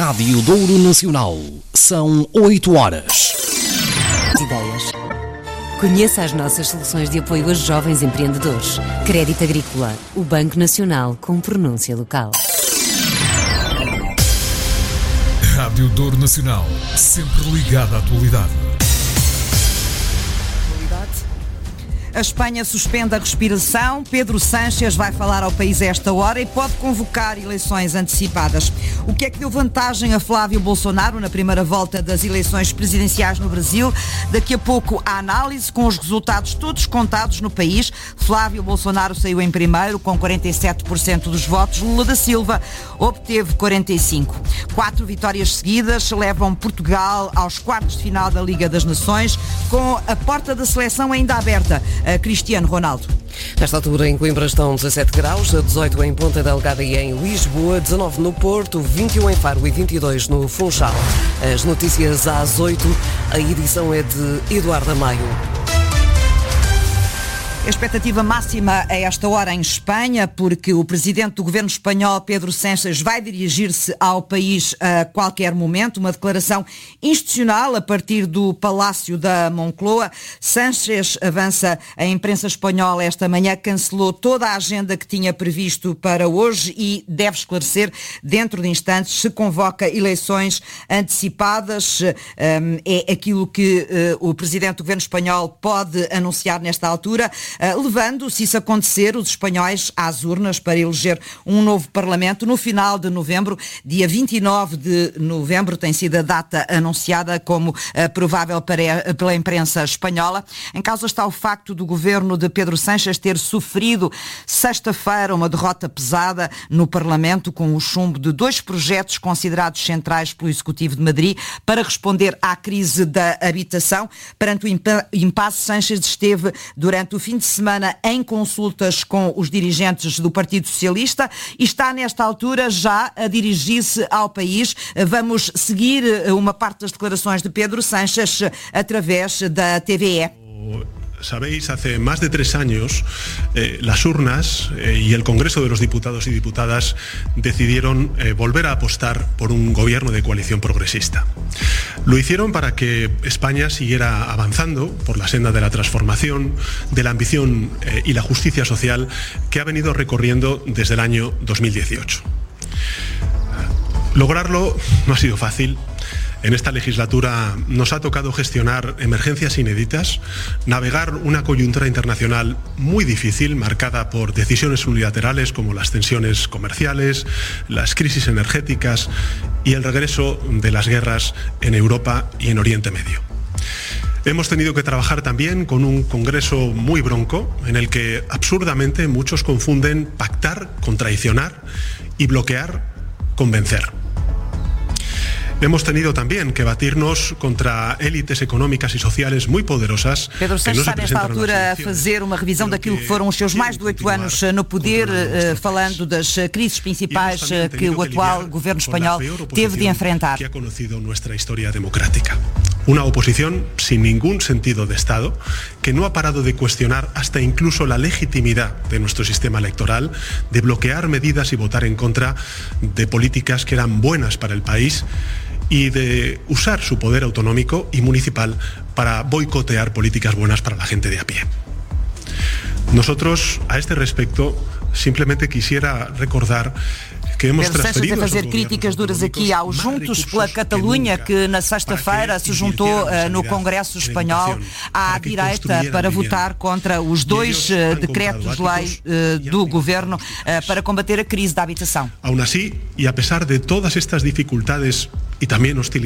Rádio Douro Nacional. São 8 horas. Ideias. Conheça as nossas soluções de apoio a jovens empreendedores. Crédito Agrícola, o Banco Nacional com pronúncia local. Rádio Douro Nacional, sempre ligada à atualidade. A Espanha suspende a respiração. Pedro Sánchez vai falar ao país a esta hora e pode convocar eleições antecipadas. O que é que deu vantagem a Flávio Bolsonaro na primeira volta das eleições presidenciais no Brasil? Daqui a pouco a análise com os resultados todos contados no país. Flávio Bolsonaro saiu em primeiro com 47% dos votos. Lula da Silva obteve 45%. 4 vitórias seguidas levam Portugal aos quartos de final da Liga das Nações, com a porta da seleção ainda aberta. Cristiano Ronaldo. Nesta altura em Coimbra estão 17 graus, 18 em Ponta Delgada e em Lisboa, 19 no Porto, 21 em Faro e 22 no Funchal. As notícias às 8, a edição é de Eduardo Amaio. A expectativa máxima a esta hora em Espanha, porque o presidente do governo espanhol, Pedro Sánchez, vai dirigir-se ao país a qualquer momento. Uma declaração institucional a partir do Palácio da Moncloa. Sánchez, avança a imprensa espanhola esta manhã, cancelou toda a agenda que tinha previsto para hoje e deve esclarecer dentro de instantes se convoca eleições antecipadas. É aquilo que o presidente do governo espanhol pode anunciar nesta altura, levando, se isso acontecer, os espanhóis às urnas para eleger um novo Parlamento no final de novembro. Dia 29 de novembro tem sido a data anunciada como provável pela imprensa espanhola. Em causa está o facto do governo de Pedro Sánchez ter sofrido sexta-feira uma derrota pesada no Parlamento, com o chumbo de 2 projetos considerados centrais pelo Executivo de Madrid para responder à crise da habitação. Perante o impasse, Sánchez esteve durante o fim de semana em consultas com os dirigentes do Partido Socialista e está nesta altura já a dirigir-se ao país. Vamos seguir uma parte das declarações de Pedro Sánchez através da TVE. Sabéis, hace más de 3 años las urnas y el Congreso de los Diputados y Diputadas decidieron volver a apostar por un gobierno de coalición progresista. Lo hicieron para que España siguiera avanzando por la senda de la transformación, de la ambición y la justicia social que ha venido recorriendo desde el año 2018. Lograrlo no ha sido fácil. En esta legislatura nos ha tocado gestionar emergencias inéditas, navegar una coyuntura internacional muy difícil, marcada por decisiones unilaterales como las tensiones comerciales, las crisis energéticas y el regreso de las guerras en Europa y en Oriente Medio. Hemos tenido que trabajar también con un Congreso muy bronco, en el que absurdamente muchos confunden pactar con traicionar y bloquear con vencer. Hemos tenido también que batirnos contra élites económicas e sociais muito poderosas. Pedro Sánchez está nesta altura a fazer uma revisão daquilo que foram os seus mais de 8 anos no poder, falando das crises principais que o atual governo espanhol teve de enfrentar. Que ha conocido nuestra historia democrática. Una oposición sin ningún sentido de Estado, que no ha parado de cuestionar hasta incluso la legitimidad de nuestro sistema electoral, de bloquear medidas y votar en contra de políticas que eran buenas para el país y de usar su poder autonómico y municipal para boicotear políticas buenas para la gente de a pie. Nosotros, a este respecto, simplemente quisiera recordar que hemos transferido a fazer críticas duras aqui aos Juntos pela Catalunha, que na sexta-feira se juntou no Congresso espanhol à direita para votar contra os 2 decretos-lei do governo para combater a crise da habitação. Aún así, y a pesar de todas estas dificultades y también hostilidades,